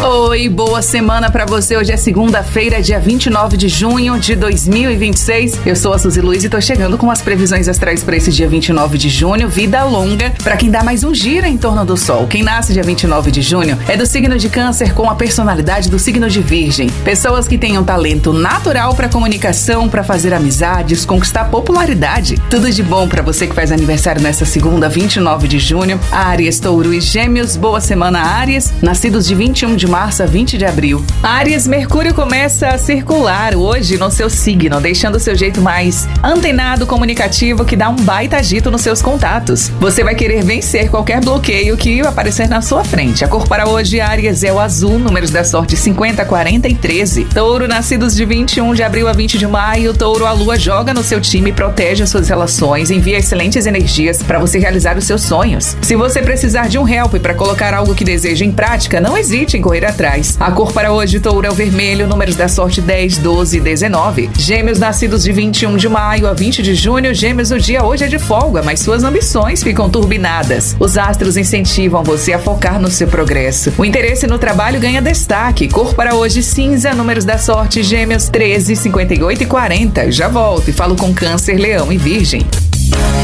Oi, boa semana pra você. Hoje é segunda-feira, dia 29 de junho de 2026. Eu sou a Suzy Luiz e tô chegando com as previsões astrais pra esse dia 29 de junho. Vida longa pra quem dá mais um giro em torno do sol. Quem nasce dia 29 de junho é do signo de Câncer com a personalidade do signo de Virgem. Pessoas que têm um talento natural pra comunicação, pra fazer amizades, conquistar popularidade. Tudo de bom pra você que faz aniversário nessa segunda, 29 de junho. Áries, Touro e Gêmeos. Boa semana, Áries. Nascidos de 21 de março a 20 de abril. Áries, Mercúrio começa a circular hoje no seu signo, deixando o seu jeito mais antenado, comunicativo, que dá um baita agito nos seus contatos. Você vai querer vencer qualquer bloqueio que aparecer na sua frente. A cor para hoje, Áries, é o azul, números da sorte 50, 40 e 13. Touro, nascidos de 21 de abril a 20 de maio. Touro, a lua joga no seu time, protege as suas relações, envia excelentes energias para você realizar os seus sonhos. Se você precisar de um help para colocar algo que deseja em prática, não hesite em correr atrás. A cor para hoje, Touro, é o vermelho, números da sorte 10, 12 e 19. Gêmeos, nascidos de 21 de maio a 20 de junho. Gêmeos, o dia hoje é de folga, mas suas ambições ficam turbinadas. Os astros incentivam você a focar no seu progresso. O interesse no trabalho ganha destaque. Cor para hoje, cinza, números da sorte, Gêmeos 13, 58 e 40. Já volto e falo com Câncer, Leão e Virgem.